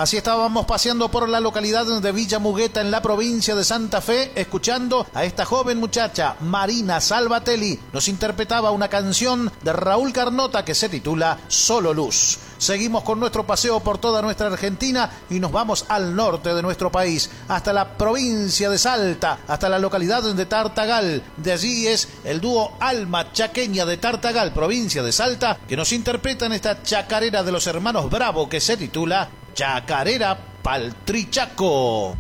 Así estábamos paseando por la localidad de Villa Mugueta en la provincia de Santa Fe, escuchando a esta joven muchacha, Marina Salvatelli. Nos interpretaba una canción de Raúl Carnota que se titula Solo Luz. Seguimos con nuestro paseo por toda nuestra Argentina y nos vamos al norte de nuestro país, hasta la provincia de Salta, hasta la localidad de Tartagal. De allí es el dúo Alma Chaqueña de Tartagal, provincia de Salta, que nos interpretan esta chacarera de los hermanos Bravo que se titula Chacarera Paltrichaco.